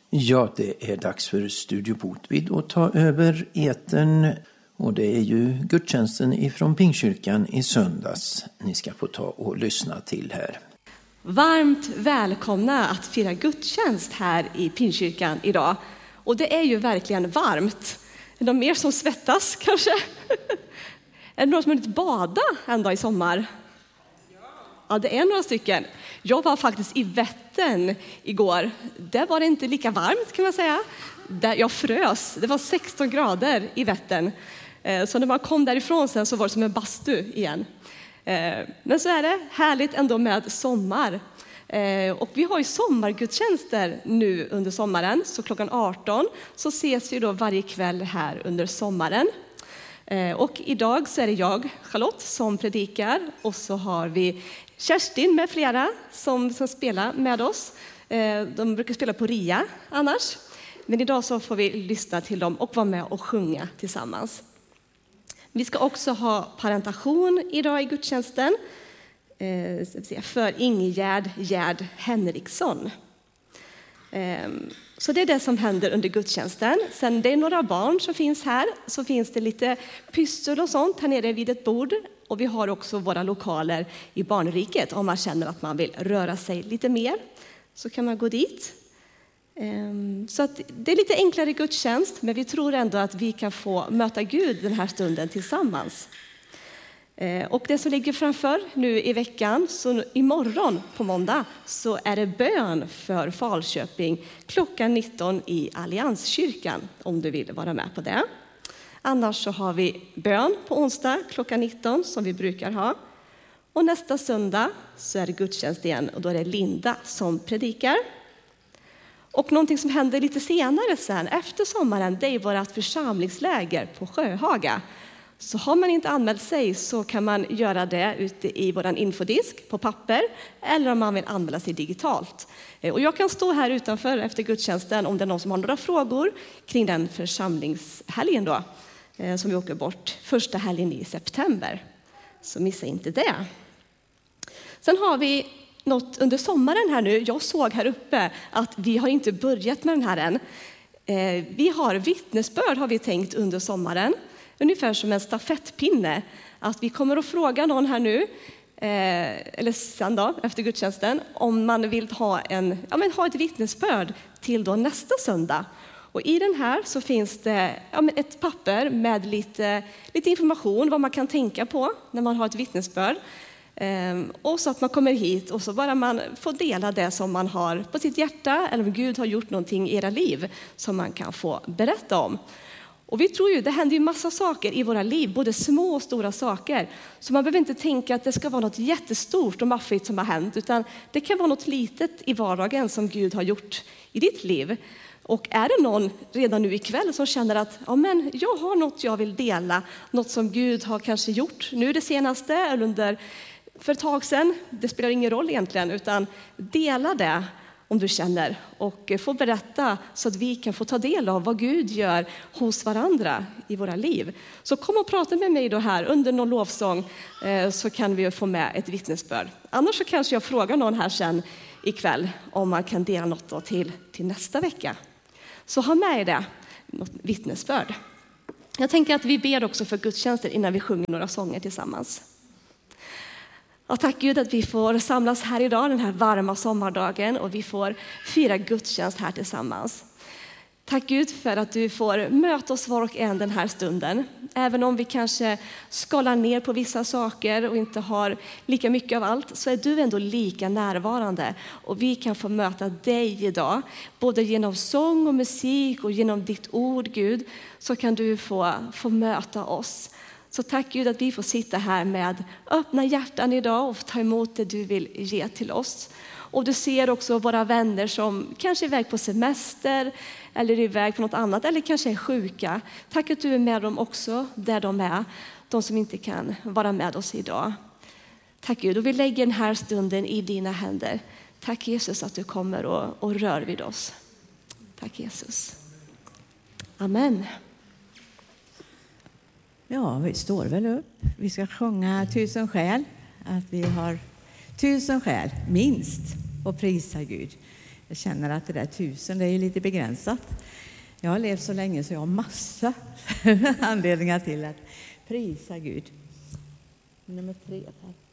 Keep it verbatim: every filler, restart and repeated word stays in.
Ja, det är dags för Studio Botvid att ta över etern. Och det är ju gudstjänsten ifrån Pingstkyrkan i söndags ni ska få ta och lyssna till här. Varmt välkomna att fira gudstjänst här i Pingstkyrkan idag. Och det är ju verkligen varmt. Är det någon mer som svettas kanske? Är det någon som har hunnit bada en dag i sommar? Ja, det är några stycken. Jag var faktiskt i Vättern igår. Där var det inte lika varmt kan man säga. Där jag frös. Det var sexton grader i Vättern. Så när man kom därifrån sen så var det som en bastu igen. Men så är det härligt ändå med sommar. Och vi har ju sommargudstjänster nu under sommaren. Så klockan arton så ses vi då varje kväll här under sommaren. Och idag så är det jag, Charlotte, som predikar. Och så har vi Kerstin med flera som ska spela med oss. De brukar spela på Ria annars. Men idag så får vi lyssna till dem och vara med och sjunga tillsammans. Vi ska också ha parentation idag i gudstjänsten för Ingegärd Gerd Henriksson. Så det är det som händer under gudstjänsten. Sen det är några barn som finns här. Så finns det lite pyssel och sånt här nere vid ett bord. Och vi har också våra lokaler i barnriket. Om man känner att man vill röra sig lite mer så kan man gå dit. Så att det är lite enklare gudstjänst. Men vi tror ändå att vi kan få möta Gud den här stunden tillsammans. Och det som ligger framför nu i veckan, så imorgon på måndag, så är det bön för Falköping klockan nitton i Allianskyrkan, om du vill vara med på det. Annars så har vi bön på onsdag klockan nitton som vi brukar ha. Och nästa söndag så är det gudstjänst igen och då är det Linda som predikar. Och någonting som händer lite senare sen, efter sommaren, det är vårt församlingsläger på Sjöhaga. Så har man inte anmält sig så kan man göra det ute i vår infodisk på papper eller om man vill anmäla sig digitalt. Och jag kan stå här utanför efter gudstjänsten om det är någon som har några frågor kring den församlingshelgen då, som vi åker bort första helgen i september. Så missa inte det. Sen har vi något under sommaren här nu. Jag såg här uppe att vi har inte börjat med den här än. Vi har vittnesbörd har vi tänkt under sommaren. Ungefär som en stafettpinne. Att vi kommer att fråga någon här nu, eh, eller sen då, efter gudstjänsten, om man vill ha, en, ja, men ha ett vittnesbörd till då nästa söndag. Och i den här så finns det ja, men ett papper med lite, lite information vad man kan tänka på när man har ett vittnesbörd. Eh, och så att man kommer hit och så bara man får dela det som man har på sitt hjärta eller om Gud har gjort någonting i era liv som man kan få berätta om. Och vi tror ju, det händer ju massa saker i våra liv, både små och stora saker. Så man behöver inte tänka att det ska vara något jättestort och maffigt som har hänt. Utan det kan vara något litet i vardagen som Gud har gjort i ditt liv. Och är det någon redan nu ikväll som känner att ja, men jag har något jag vill dela. Något som Gud har kanske gjort nu det senaste eller under för ett tag sedan. Det spelar ingen roll egentligen, utan dela det. Om du känner och få berätta så att vi kan få ta del av vad Gud gör hos varandra i våra liv. Så kom och prata med mig då här under någon lovsång så kan vi få med ett vittnesbörd. Annars så kanske jag frågar någon här sen ikväll om man kan dela något då till, till nästa vecka. Så ha med det, något vittnesbörd. Jag tänker att vi ber också för gudstjänster innan vi sjunger några sånger tillsammans. Ja, tack Gud att vi får samlas här idag den här varma sommardagen och vi får fira gudstjänst här tillsammans. Tack Gud för att du får möta oss var och en den här stunden. Även om vi kanske skalar ner på vissa saker och inte har lika mycket av allt så är du ändå lika närvarande. Och vi kan få möta dig idag. Både genom sång och musik och genom ditt ord Gud så kan du få, få möta oss. Så tack Gud att vi får sitta här med öppna hjärtan idag och ta emot det du vill ge till oss. Och du ser också våra vänner som kanske är iväg på semester eller iväg på något annat eller kanske är sjuka. Tack att du är med dem också där de är, de som inte kan vara med oss idag. Tack Gud, och vi lägger den här stunden i dina händer. Tack Jesus att du kommer och, och rör vid oss. Tack Jesus. Amen. Ja, vi står väl upp. Vi ska sjunga tusen skäl. Att vi har tusen skäl, minst, och prisa Gud. Jag känner att det där tusen, det är ju lite begränsat. Jag har levt så länge så jag har massa anledningar till att prisa Gud. Nummer tre, tack.